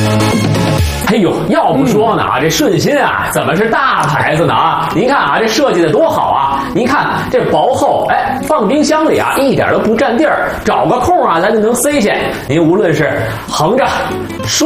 哎呦，要不说呢这顺心啊，怎么是大牌子呢啊？您看啊，这设计的多好啊！您看这薄厚，哎，放冰箱里啊，一点都不占地儿，找个空啊，咱就能塞下。您无论是横着、